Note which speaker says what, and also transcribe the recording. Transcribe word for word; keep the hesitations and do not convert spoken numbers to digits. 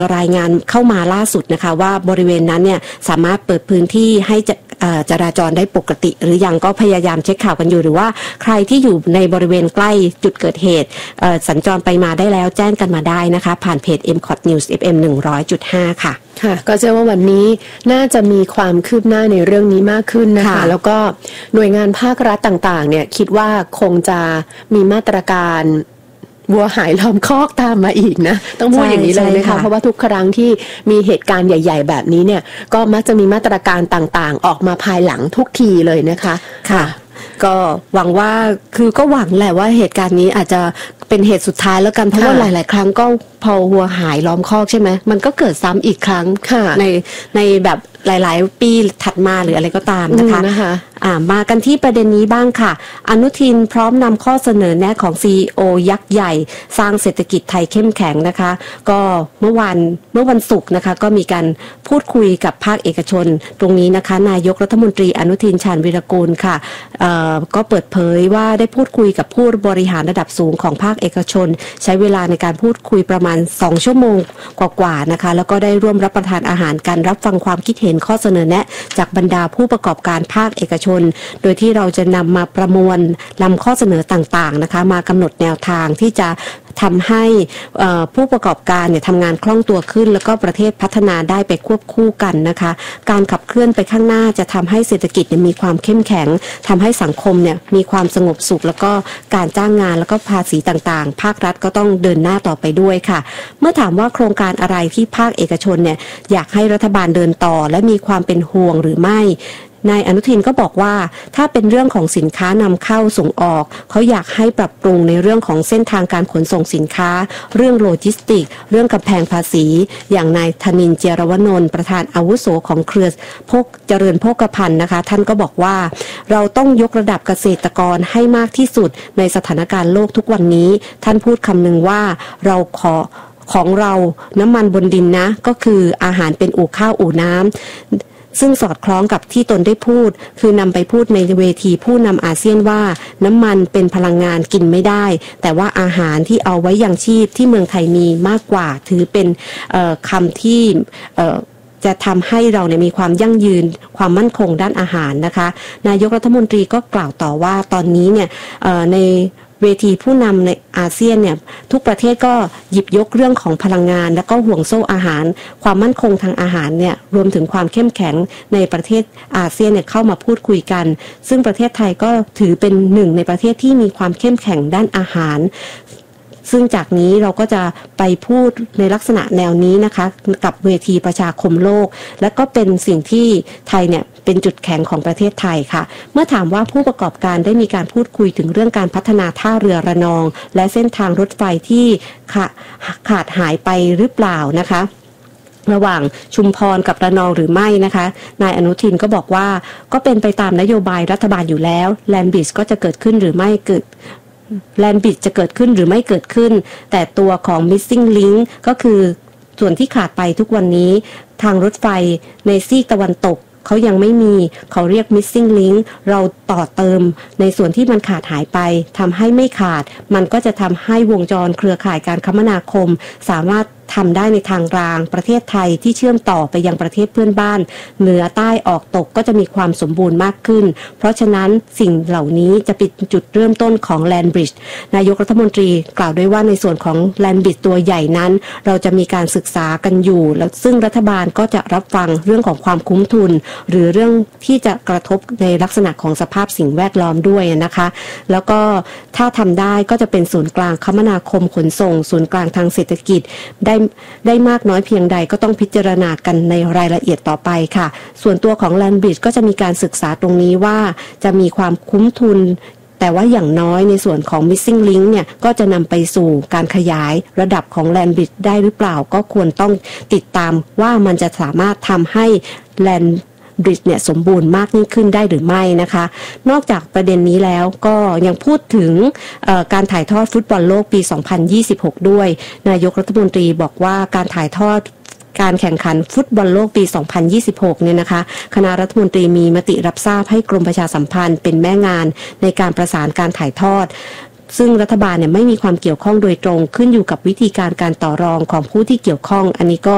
Speaker 1: รายงานเข้ามาล่าสุดนะคะว่าบริเวณนั้นเนี่ยสามารถเปิดพื้นที่ให้จราจรได้ปกติหรือยังก็พยายามเช็คข่าวกันอยู่หรือว่าใครที่อยู่ในบริเวณใกล้จุดเกิดเหตุสัญจรไปมาได้แล้วแจ้งกันมาได้นะคะผ่านเพจ เอ็ม คอท News เอฟ เอ็ม หนึ่งร้อยจุดห้า ค่ะ
Speaker 2: ค่ะก็เชื่อว่าวันนี้น่าจะมีความคืบหน้าในเรื่องนี้มากขึ้นนะคะแล้วก็หน่วยงานภาครัฐต่างๆเนี่ยคิดว่าคงจะมีมาตรการวัวหายล้อมคอกตามมาอีกนะต้องพูดอย่างนี้เลยนะคะเพราะว่าทุกครั้งที่มีเหตุการณ์ใหญ่ๆแบบนี้เนี่ยก็มักจะมีมาตรการต่างๆออกมาภายหลังทุกทีเลยนะคะ
Speaker 1: ค่ะก็หวังว่าคือก็หวังแหละว่าเหตุการณ์นี้อาจจะเป็นเหตุสุดท้ายแล้วกันเพราะว่าหลายๆครั้งก็พอวัวหายล้อมคอกใช่ไหมมันก็เกิดซ้ำอีกครั้งในในแบบหลายๆปีถัดมาหรืออะไรก็ตามนะคะ
Speaker 2: นะคะ
Speaker 1: อ่ามากันที่ประเด็นนี้บ้างค่ะอนุทินพร้อมนำข้อเสนอแนะของ ซี อี โอ ยักษ์ใหญ่สร้างเศรษฐกิจไทยเข้มแข็งนะคะก็เมื่อวันเมื่อวันศุกร์นะคะก็มีการพูดคุยกับภาคเอกชนตรงนี้นะคะนายกรัฐมนตรีอนุทินชาญวีรกูลค่ะเอ่อก็เปิดเผยว่าได้พูดคุยกับผู้บริหารระดับสูงของภาคเอกชนใช้เวลาในการพูดคุยประมาณสองชั่วโมงกว่าๆนะคะแล้วก็ได้ร่วมรับประทานอาหารกันรับฟังความคิดเห็นข้อเสนอแนะจากบรรดาผู้ประกอบการภาคเอกชนโดยที่เราจะนำมาประมวลนำข้อเสนอต่างๆนะคะมากำหนดแนวทางที่จะทำให้ผู้ประกอบการเนี่ยทำงานคล่องตัวขึ้นแล้วก็ประเทศพัฒนาได้ไปควบคู่กันนะคะการขับเคลื่อนไปข้างหน้าจะทำให้เศรษฐกิจเนี่ยมีความเข้มแข็งทำให้สังคมเนี่ยมีความสงบสุขแล้วก็การจ้างงานแล้วก็ภาษีต่างๆภาครัฐก็ต้องเดินหน้าต่อไปด้วยค่ะเมื่อถามว่าโครงการอะไรที่ภาคเอกชนเนี่ยอยากให้รัฐบาลเดินต่อและมีความเป็นห่วงหรือไม่นายอนุทินก็บอกว่าถ้าเป็นเรื่องของสินค้านำเข้าส่งออกเขาอยากให้ปรับปรุงในเรื่องของเส้นทางการขนส่งสินค้าเรื่องโลจิสติกเรื่องกำแพงภาษีอย่างนายธนินทร์ เจียรวนนท์ประธานอาวุโสของเครือพกเจริญโภคภัณฑ์นะคะท่านก็บอกว่าเราต้องยกระดับเกษตรกรให้มากที่สุดในสถานการณ์โลกทุกวันนี้ท่านพูดคำหนึ่งว่าเราขอของเราน้ำมันบนดินนะก็คืออาหารเป็นอู่ข้าวอู่น้ำซึ่งสอดคล้องกับที่ตนได้พูดคือนำไปพูดในเวทีผู้นำอาเซียนว่าน้ำมันเป็นพลังงานกินไม่ได้แต่ว่าอาหารที่เอาไว้ยังชีพที่เมืองไทยมีมากกว่าถือเป็นคำที่จะทำให้เราเนี่ยมีความยั่งยืนความมั่นคงด้านอาหารนะคะนายกรัฐมนตรีก็กล่าวต่อว่าตอนนี้เนี่ยในเวทีผู้นำในอาเซียนเนี่ยทุกประเทศก็หยิบยกเรื่องของพลังงานและก็ห่วงโซ่อาหารความมั่นคงทางอาหารเนี่ยรวมถึงความเข้มแข็งในประเทศอาเซียนเนี่ยเข้ามาพูดคุยกันซึ่งประเทศไทยก็ถือเป็นหนึ่งในประเทศที่มีความเข้มแข็งด้านอาหารซึ่งจากนี้เราก็จะไปพูดในลักษณะแนวนี้นะคะกับเวทีประชาคมโลกและก็เป็นสิ่งที่ไทยเนี่ยเป็นจุดแข็งของประเทศไทยค่ะเมื่อถามว่าผู้ประกอบการได้มีการพูดคุยถึงเรื่องการพัฒนาท่าเรือระนองและเส้นทางรถไฟที่ขาดหายไปหรือเปล่านะคะระหว่างชุมพรกับระนองหรือไม่นะคะนายอนุทินก็บอกว่าก็เป็นไปตามนโยบายรัฐบาลอยู่แล้วแลนด์บริดจ์ก็จะเกิดขึ้นหรือไม่เกิดแลนด์บริดจ์จะเกิดขึ้นหรือไม่เกิดขึ้นแต่ตัวของ missing link ก็คือส่วนที่ขาดไปทุกวันนี้ทางรถไฟในซีกตะวันตกเขายังไม่มีเขาเรียก missing link เราต่อเติมในส่วนที่มันขาดหายไปทำให้ไม่ขาดมันก็จะทำให้วงจรเครือข่ายการคมนาคมสามารถทำได้ในทางรางประเทศไทยที่เชื่อมต่อไปยังประเทศเพื่อนบ้านเหนือใต้ออกตกก็จะมีความสมบูรณ์มากขึ้นเพราะฉะนั้นสิ่งเหล่านี้จะเป็นจุดเริ่มต้นของ Land Bridge นายกรัฐมนตรีกล่าวด้วยว่าในส่วนของ Land Bridge ตัวใหญ่นั้นเราจะมีการศึกษากันอยู่แล้วซึ่งรัฐบาลก็จะรับฟังเรื่องของความคุ้มทุนหรือเรื่องที่จะกระทบในลักษณะของสภาพสิ่งแวดล้อมด้วยนะคะแล้วก็ถ้าทำได้ก็จะเป็นศูนย์กลางคมนาคมขนส่งศูนย์กลางทางเศรษฐกิจได้ได้มากน้อยเพียงใดก็ต้องพิจารณากันในรายละเอียดต่อไปค่ะส่วนตัวของ Land Bridge ก็จะมีการศึกษาตรงนี้ว่าจะมีความคุ้มทุนแต่ว่าอย่างน้อยในส่วนของ missing link เนี่ยก็จะนำไปสู่การขยายระดับของ Land Bridge ได้หรือเปล่าก็ควรต้องติดตามว่ามันจะสามารถทำให้ Landบริดจ์เนี่ยสมบูรณ์มากยิ่งขึ้นได้หรือไม่นะคะนอกจากประเด็นนี้แล้วก็ยังพูดถึงการถ่ายทอดฟุตบอลโลกปีสองพันยี่สิบหกด้วยนายกรัฐมนตรีบอกว่าการถ่ายทอดการแข่งขันฟุตบอลโลกปีสองพันยี่สิบหกเนี่ยนะคะคณะรัฐมนตรีมีมติรับทราบให้กรมประชาสัมพันธ์เป็นแม่งานในการประสานการถ่ายทอดซึ่งรัฐบาลเนี่ยไม่มีความเกี่ยวข้องโดยตรงขึ้นอยู่กับวิธีการการต่อรองของผู้ที่เกี่ยวข้องอันนี้ก็